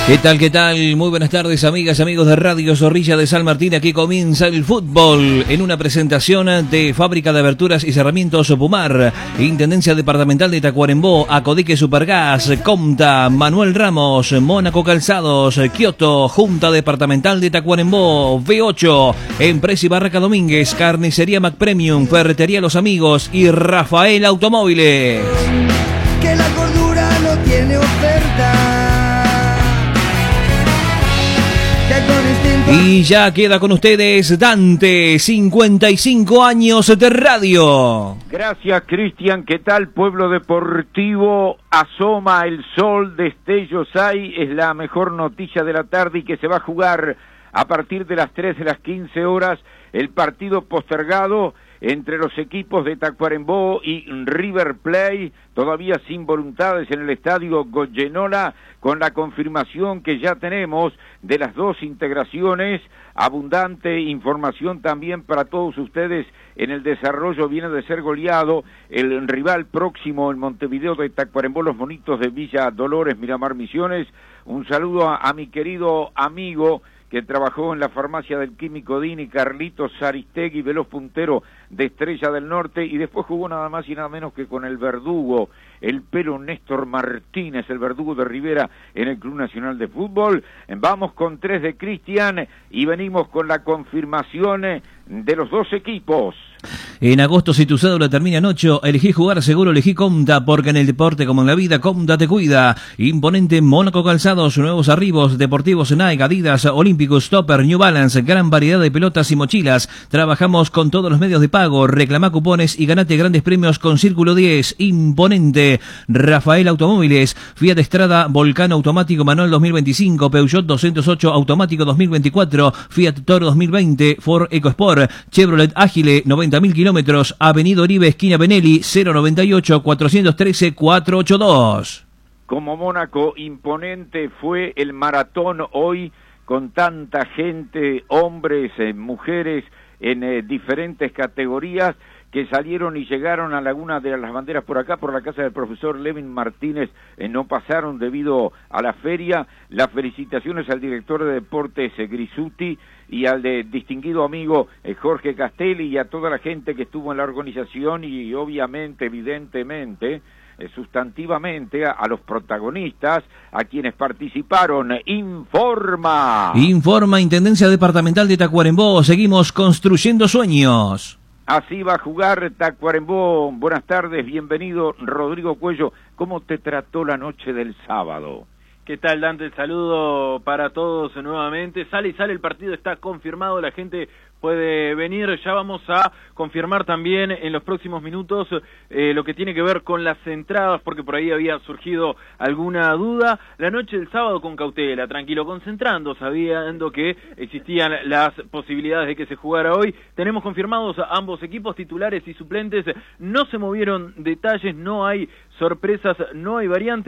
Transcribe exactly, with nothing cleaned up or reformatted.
¿Qué tal, qué tal? Muy buenas tardes, amigas, amigos de Radio Zorrilla de San Martín. Aquí comienza el fútbol en una presentación de Fábrica de Aberturas y Cerramientos Pumar, Intendencia Departamental de Tacuarembó, Acodique Supergas, Comta, Manuel Ramos, Mónaco Calzados, Kioto, Junta Departamental de Tacuarembó, V ocho, Empresa y Barraca Domínguez, Carnicería Mac Premium, Ferretería Los Amigos y Rafael Automóviles. Que la cordura no tiene oferta. Y ya queda con ustedes Dante, cincuenta y cinco años de radio. Gracias, Cristian. ¿Qué tal, pueblo deportivo? Asoma el sol, destellos hay, es la mejor noticia de la tarde y que se va a jugar a partir de las tres de las quince horas el partido postergado entre los equipos de Tacuarembó y River Plate, todavía sin voluntades en el estadio Goyenola, con la confirmación que ya tenemos de las dos integraciones, abundante información también para todos ustedes en el desarrollo. Viene de ser goleado el rival próximo en Montevideo de Tacuarembó, los Monitos de Villa Dolores, Miramar Misiones. Un saludo a, a mi querido amigo que trabajó en la farmacia del Químico Dini, Carlitos Aristegui, veloz puntero de Estrella del Norte, y después jugó nada más y nada menos que con el verdugo, el pelo Néstor Martínez, el verdugo de Rivera en el Club Nacional de Fútbol. Vamos con tres de Cristian y venimos con la confirmación de los dos equipos. En agosto, si tu cédula termina en ocho, elegí jugar seguro, elegí Comta, porque en el deporte como en la vida, Comta te cuida. Imponente Mónaco Calzados, nuevos arribos deportivos Nike, Adidas, Olímpicos, Stopper, New Balance, gran variedad de pelotas y mochilas. Trabajamos con todos los medios de pago, reclama cupones y ganate grandes premios con Círculo diez. Imponente Rafael Automóviles, Fiat Estrada, Volcano automático manual dos mil veinticinco, Peugeot doscientos ocho automático dos mil veinticuatro, Fiat Toro dos mil veinte, Ford EcoSport, Chevrolet Ágile noventa mil kilómetros, Avenida Oribe, esquina Benelli, cero noventa y ocho, cuatrocientos trece, cuatrocientos ochenta y dos. Como Mónaco, imponente fue el maratón hoy, con tanta gente, hombres, eh, mujeres, en eh, diferentes categorías, que salieron y llegaron a Laguna de las Banderas por acá, por la casa del profesor Levin Martínez, eh, no pasaron debido a la feria. Las felicitaciones al director de deportes eh, Grisuti y al de distinguido amigo eh, Jorge Castelli y a toda la gente que estuvo en la organización y obviamente, evidentemente, eh, sustantivamente a, a los protagonistas, a quienes participaron. Informa. Informa Intendencia Departamental de Tacuarembó, seguimos construyendo sueños. Así va a jugar Tacuarembó. Buenas tardes, bienvenido Rodrigo Cuello. ¿Cómo te trató la noche del sábado? ¿Qué tal, Dante? El saludo para todos nuevamente. Sale y sale el partido, está confirmado, la gente puede venir. Ya vamos a confirmar también en los próximos minutos eh, lo que tiene que ver con las entradas, porque por ahí había surgido alguna duda. La noche del sábado con cautela, tranquilo, concentrando, sabiendo que existían las posibilidades de que se jugara hoy. Tenemos confirmados a ambos equipos, titulares y suplentes. No se movieron detalles, no hay sorpresas, no hay variantes.